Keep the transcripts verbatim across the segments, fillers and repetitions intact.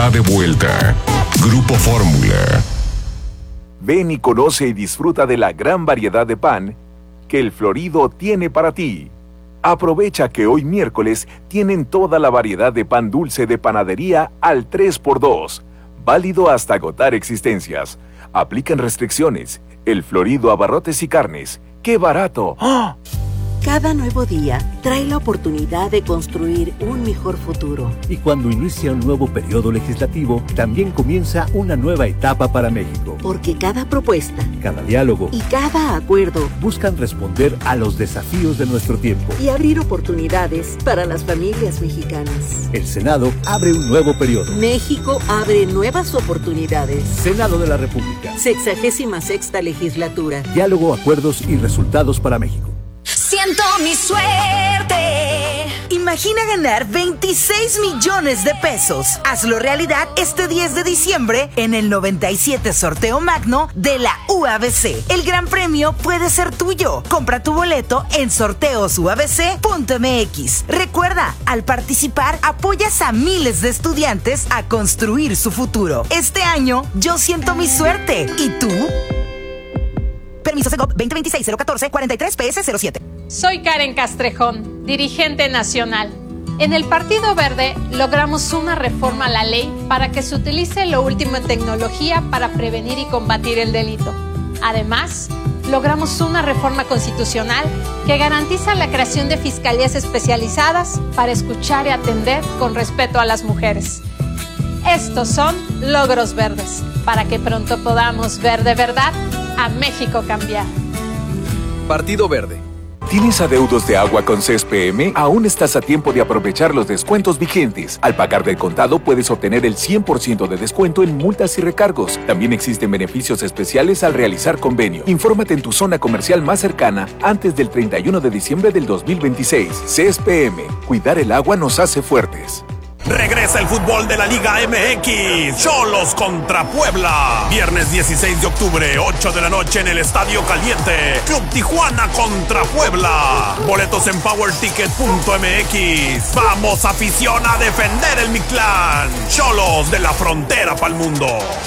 De vuelta, Grupo Fórmula. Ven y conoce y disfruta de la gran variedad de pan que el Florido tiene para ti. Aprovecha que hoy miércoles tienen toda la variedad de pan dulce de panadería al tres por dos, válido hasta agotar existencias. Aplican restricciones. El Florido Abarrotes y Carnes. ¡Qué barato! ¡Oh! Cada nuevo día trae la oportunidad de construir un mejor futuro. Y cuando inicia un nuevo periodo legislativo, también comienza una nueva etapa para México. Porque cada propuesta, cada diálogo y cada acuerdo buscan responder a los desafíos de nuestro tiempo y abrir oportunidades para las familias mexicanas. El Senado abre un nuevo periodo. México abre nuevas oportunidades. Senado de la República. Sexagésima sexta legislatura. Diálogo, acuerdos y resultados para México. Siento mi suerte. Imagina ganar veintiséis millones de pesos. Hazlo realidad este diez de diciembre en el noventa y siete Sorteo Magno de la U A B C. El gran premio puede ser tuyo. Compra tu boleto en sorteos u a b c punto m x. Recuerda, al participar apoyas a miles de estudiantes a construir su futuro. Este año yo siento mi suerte. ¿Y tú? Permiso Segov veinte veintiséis cero catorce cuarenta y tres P S cero siete. Soy Karen Castrejón, dirigente nacional. En el Partido Verde logramos una reforma a la ley para que se utilice lo último en tecnología para prevenir y combatir el delito. Además, logramos una reforma constitucional que garantiza la creación de fiscalías especializadas para escuchar y atender con respeto a las mujeres. Estos son logros verdes, para que pronto podamos ver de verdad a México cambiar. Partido Verde. ¿Tienes adeudos de agua con C E S P M? Aún estás a tiempo de aprovechar los descuentos vigentes. Al pagar del contado puedes obtener el cien por ciento de descuento en multas y recargos. También existen beneficios especiales al realizar convenio. Infórmate en tu zona comercial más cercana antes del treinta y uno de diciembre del dos mil veintiséis. C E S P M. Cuidar el agua nos hace fuertes. Regresa el fútbol de la Liga M X. Cholos contra Puebla. Viernes dieciséis de octubre, ocho de la noche en el Estadio Caliente. Club Tijuana contra Puebla. Boletos en power ticket punto m x. Vamos, afición, a defender el Mictlán. Cholos de la frontera pa'l mundo.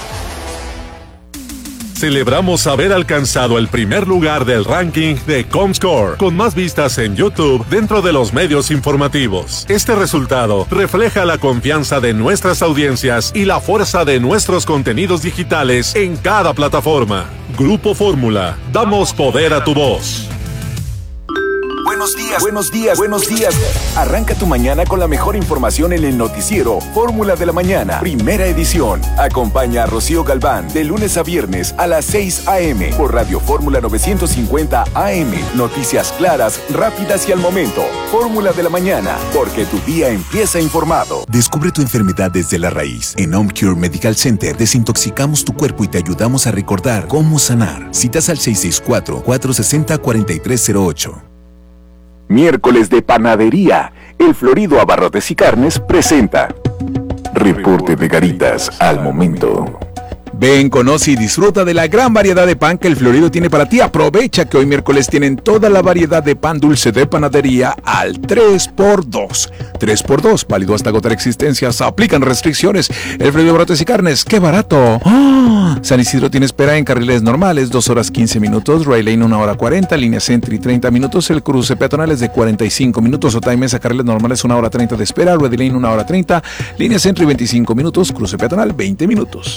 Celebramos haber alcanzado el primer lugar del ranking de Comscore, con más vistas en YouTube dentro de los medios informativos. Este resultado refleja la confianza de nuestras audiencias y la fuerza de nuestros contenidos digitales en cada plataforma. Grupo Fórmula, damos poder a tu voz. Buenos días, buenos días, buenos días. Arranca tu mañana con la mejor información en el noticiero Fórmula de la Mañana, primera edición. Acompaña a Rocío Galván de lunes a viernes a las seis a eme por Radio Fórmula novecientos cincuenta A M. Noticias claras, rápidas y al momento. Fórmula de la Mañana, porque tu día empieza informado. Descubre tu enfermedad desde la raíz. En OmCure Medical Center desintoxicamos tu cuerpo y te ayudamos a recordar cómo sanar. Citas al seis seis cuatro, cuatro seis cero, cuatro tres cero ocho. Miércoles de panadería. El Florido Abarrotes y Carnes presenta Reporte de Garitas al momento. Ven, conoce y disfruta de la gran variedad de pan que el Florido tiene para ti. Aprovecha que hoy miércoles tienen toda la variedad de pan dulce de panadería al tres por dos. tres por dos, válido hasta agotar existencias. Aplican restricciones. El Florido Abarrotes y Carnes, ¡qué barato! ¡Oh! San Isidro tiene espera en carriles normales, dos horas quince minutos. Ray Lane, una hora cuarenta. Línea Sentry, treinta minutos. El cruce peatonal es de cuarenta y cinco minutos. Otay Mesa, carriles normales, una hora treinta de espera. Ready Lane, una hora treinta. Línea Sentry, veinticinco minutos. Cruce peatonal, veinte minutos.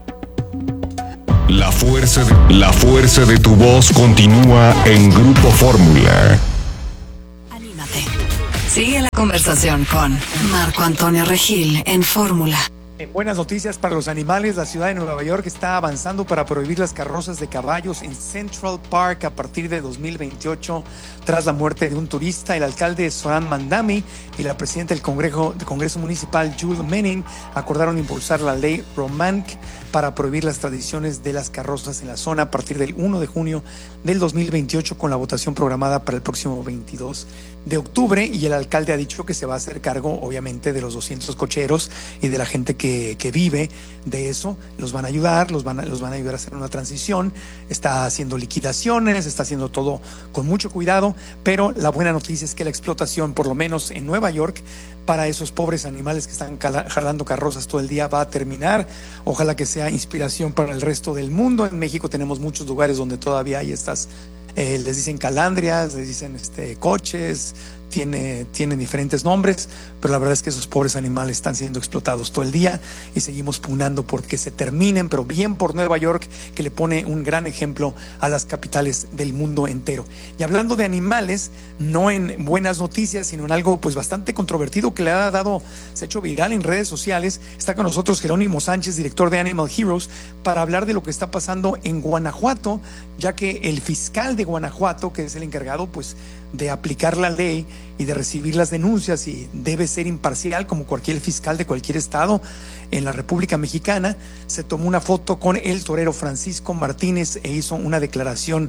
La fuerza, de, la fuerza de tu voz continúa en Grupo Fórmula. Anímate. Sigue la conversación con Marco Antonio Regil en Fórmula. En buenas noticias para los animales, la ciudad de Nueva York está avanzando para prohibir las carrozas de caballos en Central Park a partir de dos mil veintiocho, tras la muerte de un turista. El alcalde Zoran Mandami y la presidenta del Congreso, del Congreso Municipal, Jules Menin, acordaron impulsar la ley Romank para prohibir las tradiciones de las carrozas en la zona a partir del primero de junio del dos mil veintiocho, con la votación programada para el próximo veintidós de octubre. Y el alcalde ha dicho que se va a hacer cargo, obviamente, de los doscientos cocheros y de la gente que que, que vive de eso, los van a ayudar, los van a, los van a ayudar a hacer una transición, está haciendo liquidaciones, está haciendo todo con mucho cuidado, pero la buena noticia es que la explotación, por lo menos en Nueva York, para esos pobres animales que están jalando carrozas todo el día va a terminar. Ojalá que sea inspiración para el resto del mundo. En México tenemos muchos lugares donde todavía hay estas, eh, les dicen calandrias, les dicen este, coches, tiene, tienen diferentes nombres, pero la verdad es que esos pobres animales están siendo explotados todo el día y seguimos pugnando porque se terminen, pero bien por Nueva York, que le pone un gran ejemplo a las capitales del mundo entero. Y hablando de animales, no en buenas noticias, sino en algo pues bastante controvertido que le ha dado, se ha hecho viral en redes sociales, está con nosotros Jerónimo Sánchez, director de Animal Heroes, para hablar de lo que está pasando en Guanajuato, ya que el fiscal de Guanajuato, que es el encargado pues de aplicar la ley y de recibir las denuncias y debe ser imparcial como cualquier fiscal de cualquier estado en la República Mexicana, se tomó una foto con el torero Francisco Martínez e hizo una declaración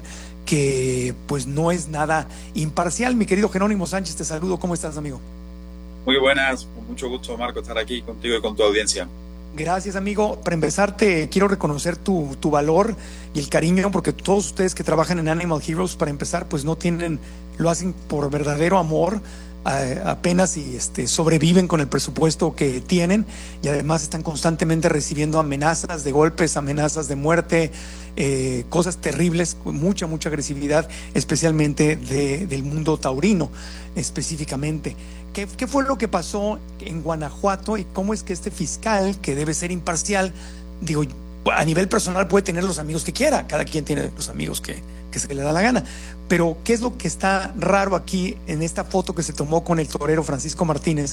que pues no es nada imparcial. Mi querido Jerónimo Sánchez, te saludo. ¿Cómo estás, amigo? Muy buenas, con mucho gusto, Marco, estar aquí contigo y con tu audiencia. Gracias, amigo. Para empezar, te quiero reconocer tu, tu valor y el cariño, porque todos ustedes que trabajan en Animal Heroes, para empezar, pues no tienen, lo hacen por verdadero amor, eh, apenas y este, sobreviven con el presupuesto que tienen y además están constantemente recibiendo amenazas de golpes, amenazas de muerte, eh, cosas terribles, mucha, mucha agresividad, especialmente de, del mundo taurino, específicamente. ¿Qué, ¿Qué fue lo que pasó en Guanajuato y cómo es que este fiscal, que debe ser imparcial, digo, a nivel personal puede tener los amigos que quiera, cada quien tiene los amigos que, que se le da la gana, pero qué es lo que está raro aquí en esta foto que se tomó con el torero Francisco Martínez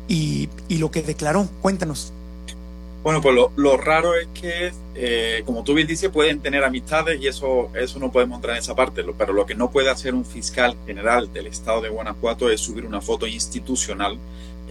y, y lo que declaró? Cuéntanos. Bueno, pues lo, lo raro es que, eh, como tú bien dices, pueden tener amistades y eso, eso no podemos entrar en esa parte, pero lo que no puede hacer un fiscal general del estado de Guanajuato es subir una foto institucional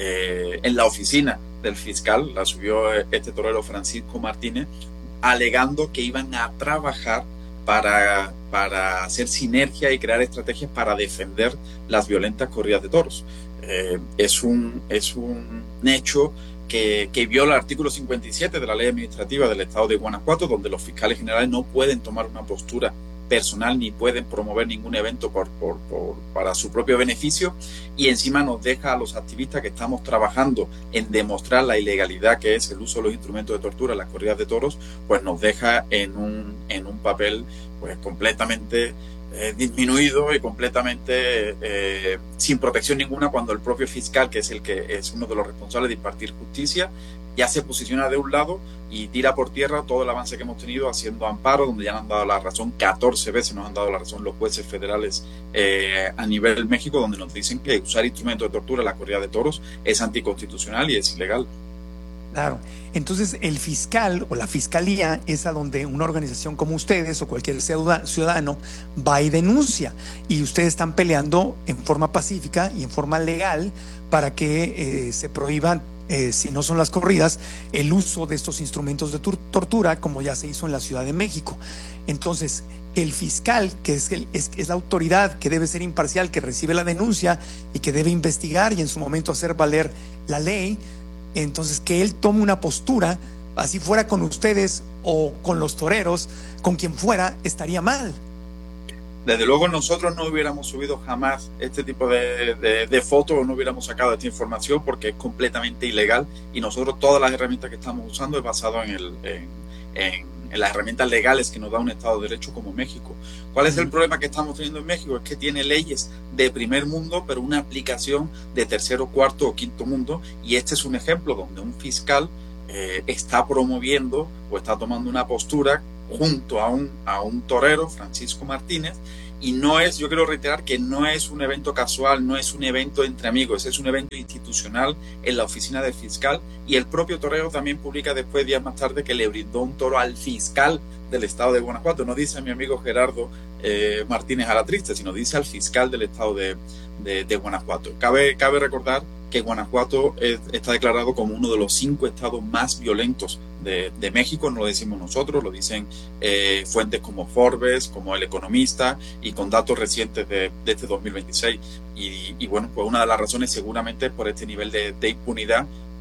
eh, en la oficina del fiscal. La subió este torero Francisco Martínez, alegando que iban a trabajar para, para hacer sinergia y crear estrategias para defender las violentas corridas de toros. Eh, es un, es un hecho Que, que viola el artículo cincuenta y siete de la ley administrativa del estado de Guanajuato, donde los fiscales generales no pueden tomar una postura personal ni pueden promover ningún evento por, por, por, para su propio beneficio, y encima nos deja a los activistas que estamos trabajando en demostrar la ilegalidad que es el uso de los instrumentos de tortura en las corridas de toros, pues nos deja en un, en un papel pues completamente Eh, disminuido y completamente eh, sin protección ninguna, cuando el propio fiscal, que es el que es uno de los responsables de impartir justicia, ya se posiciona de un lado y tira por tierra todo el avance que hemos tenido haciendo amparo, donde ya nos han dado la razón catorce veces, nos han dado la razón los jueces federales eh, a nivel México, donde nos dicen que usar instrumentos de tortura en la corrida de toros es anticonstitucional y es ilegal. Claro. Entonces, el fiscal o la fiscalía es a donde una organización como ustedes o cualquier ciudadano va y denuncia. Y ustedes están peleando en forma pacífica y en forma legal para que eh, se prohíban, eh, si no son las corridas, el uso de estos instrumentos de tortura, como ya se hizo en la Ciudad de México. Entonces, el fiscal, que es, el, es, es la autoridad que debe ser imparcial, que recibe la denuncia y que debe investigar y en su momento hacer valer la ley, entonces que él tome una postura, así fuera con ustedes o con los toreros, con quien fuera, estaría mal. Desde luego nosotros no hubiéramos subido jamás este tipo de, de, de fotos, o no hubiéramos sacado esta información porque es completamente ilegal, y nosotros todas las herramientas que estamos usando es basado en, el, en, en, en las herramientas legales que nos da un Estado de Derecho como México. ¿Cuál es el problema que estamos teniendo en México? Es que tiene leyes de primer mundo, pero una aplicación de tercero, cuarto o quinto mundo, y este es un ejemplo donde un fiscal eh, está promoviendo o está tomando una postura junto a un, a un torero, Francisco Martínez, y no es, yo quiero reiterar que no es un evento casual, no es un evento entre amigos, es un evento institucional en la oficina del fiscal, y el propio torero también publica después, días más tarde, que le brindó un toro al fiscal del estado de Guanajuato. No dice a mi amigo Gerardo eh, Martínez Alatriste, sino dice al fiscal del estado de, de, de Guanajuato. Cabe, cabe recordar que Guanajuato es, está declarado como uno de los cinco estados más violentos de, de México. No lo decimos nosotros, lo dicen eh, fuentes como Forbes, como El Economista, y con datos recientes de, de este dos mil veintiséis. Y, y bueno, pues una de las razones seguramente es por este nivel de, de impunidad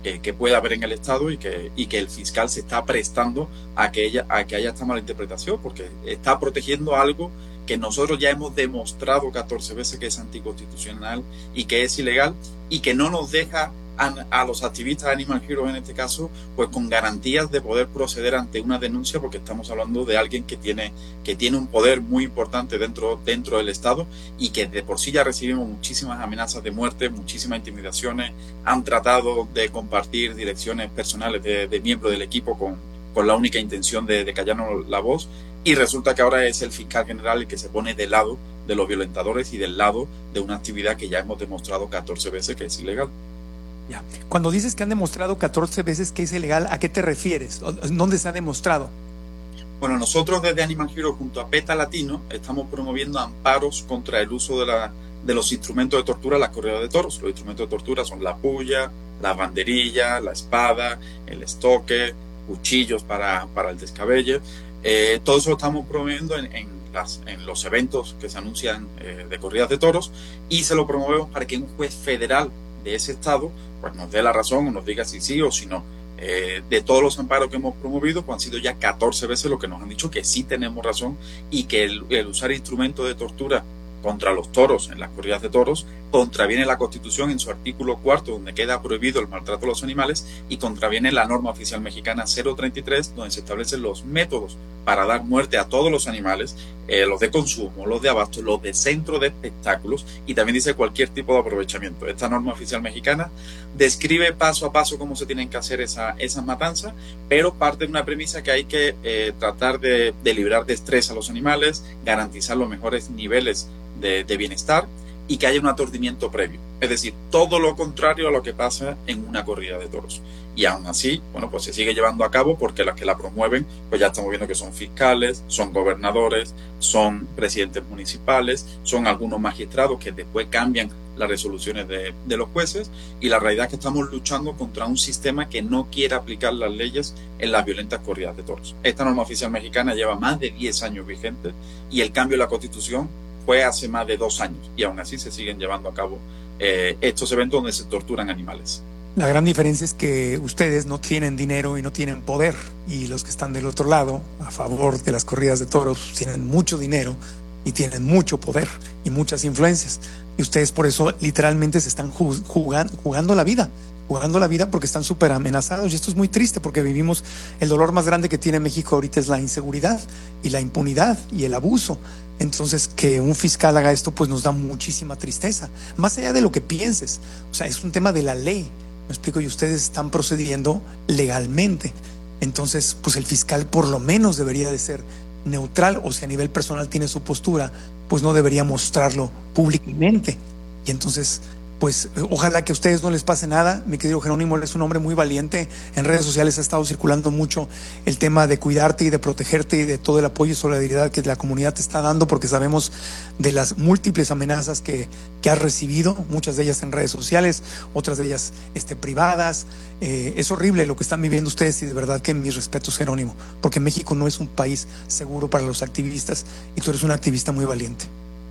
eh, que puede haber en el Estado y que, y que el fiscal se está prestando a que, ella, a que haya esta mala interpretación, porque está protegiendo algo que nosotros ya hemos demostrado catorce veces que es anticonstitucional y que es ilegal, y que no nos deja a, a los activistas Animal Heroes en este caso, pues con garantías de poder proceder ante una denuncia, porque estamos hablando de alguien que tiene, que tiene un poder muy importante dentro, dentro del Estado, y que de por sí ya recibimos muchísimas amenazas de muerte, muchísimas intimidaciones, han tratado de compartir direcciones personales de, de miembros del equipo con, con la única intención de, de callarnos la voz, y resulta que ahora es el fiscal general el que se pone del lado de los violentadores y del lado de una actividad que ya hemos demostrado catorce veces que es ilegal. Ya. Cuando dices que han demostrado catorce veces que es ilegal, ¿a qué te refieres? ¿Dónde se ha demostrado? Bueno, nosotros desde Animal Hero junto a PETA Latino estamos promoviendo amparos contra el uso de, la, de los instrumentos de tortura en las corridas de toros. Los instrumentos de tortura son la puya, la banderilla, la espada, el estoque, cuchillos para, para el descabelle. Eh, todo eso lo estamos promoviendo en, en, las, en los eventos que se anuncian eh, de corridas de toros, y se lo promovemos para que un juez federal de ese estado pues nos dé la razón o nos diga si sí o si no. Eh, de todos los amparos que hemos promovido, pues han sido ya catorce veces lo que nos han dicho que sí tenemos razón, y que el, el usar instrumentos de tortura contra los toros en las corridas de toros contraviene la Constitución en su artículo cuarto, donde queda prohibido el maltrato a los animales, y contraviene la norma oficial mexicana cero treinta y tres, donde se establecen los métodos para dar muerte a todos los animales, eh, los de consumo, los de abasto, los de centro de espectáculos, y también dice cualquier tipo de aprovechamiento. Esta norma oficial mexicana describe paso a paso cómo se tienen que hacer esa, esas matanzas, pero parte de una premisa que hay que eh, tratar de, de librar de estrés a los animales, garantizar los mejores niveles De, de bienestar, y que haya un aturdimiento previo. Es decir, todo lo contrario a lo que pasa en una corrida de toros. Y aún así, bueno, pues se sigue llevando a cabo, porque las que la promueven, pues ya estamos viendo que son fiscales, son gobernadores, son presidentes municipales, son algunos magistrados que después cambian las resoluciones de, de los jueces, y la realidad es que estamos luchando contra un sistema que no quiere aplicar las leyes en las violentas corridas de toros. Esta norma oficial mexicana lleva más de diez años vigente, y el cambio de la Constitución fue hace más de dos años, y aún así se siguen llevando a cabo eh, estos eventos donde se torturan animales. La gran diferencia es que ustedes no tienen dinero y no tienen poder, y los que están del otro lado, a favor de las corridas de toros, tienen mucho dinero y tienen mucho poder y muchas influencias, y ustedes por eso literalmente se están jugando, jugando la vida, jugando la vida porque están súper amenazados, y esto es muy triste porque vivimos, el dolor más grande que tiene México ahorita es la inseguridad y la impunidad y el abuso. Entonces, que un fiscal haga esto, pues nos da muchísima tristeza, más allá de lo que pienses. O sea, es un tema de la ley, me explico, y ustedes están procediendo legalmente. Entonces, pues el fiscal por lo menos debería de ser neutral, o si a nivel personal tiene su postura, pues no debería mostrarlo públicamente. Y entonces, pues ojalá que a ustedes no les pase nada. Mi querido Jerónimo, es un hombre muy valiente. En redes sociales ha estado circulando mucho el tema de cuidarte y de protegerte, y de todo el apoyo y solidaridad que la comunidad te está dando, porque sabemos de las múltiples amenazas que, que has recibido, muchas de ellas en redes sociales, otras de ellas este, privadas. Eh, es horrible lo que están viviendo ustedes, y de verdad que mis respetos, Jerónimo, porque México no es un país seguro para los activistas, y tú eres un activista muy valiente.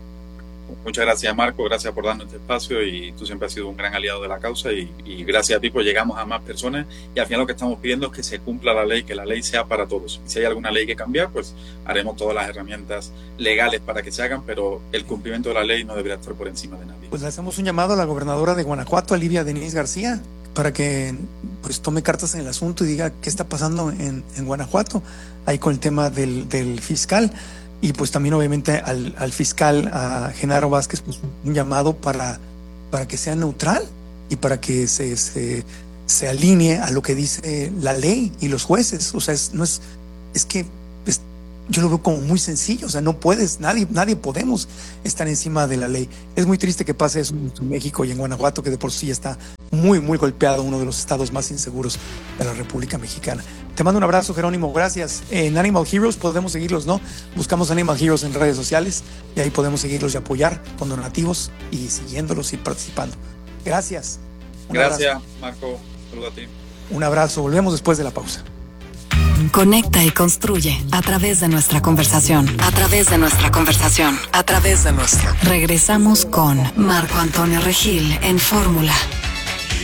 Muchas gracias, Marco, gracias por darnos este espacio, y tú siempre has sido un gran aliado de la causa, y, y gracias a ti pues llegamos a más personas, y al final lo que estamos pidiendo es que se cumpla la ley, que la ley sea para todos, y si hay alguna ley que cambiar, pues haremos todas las herramientas legales para que se hagan, pero el cumplimiento de la ley no debería estar por encima de nadie. Pues le hacemos un llamado a la gobernadora de Guanajuato, a Livia Denise García, para que pues tome cartas en el asunto y diga qué está pasando en, en Guanajuato, ahí con el tema del, del fiscal. Y pues también obviamente al, al fiscal, a Genaro Vázquez, pues un llamado para, para que sea neutral y para que se, se, se alinee a lo que dice la ley y los jueces. O sea, es, no es, es que es, yo lo veo como muy sencillo. O sea, no puedes, nadie, nadie podemos estar encima de la ley. Es muy triste que pase eso en México y en Guanajuato, que de por sí está muy, muy golpeado, uno de los estados más inseguros de la República Mexicana. Te mando un abrazo, Jerónimo, gracias. En Animal Heroes podemos seguirlos, ¿no? Buscamos Animal Heroes en redes sociales, y ahí podemos seguirlos y apoyar con donativos y siguiéndolos y participando. Gracias. Un gracias, abrazo. Marco. Saludos a ti. Un abrazo. Volvemos después de la pausa. Conecta y construye a través de nuestra conversación. A través de nuestra conversación. A través de nuestra. Regresamos con Marco Antonio Regil en Fórmula.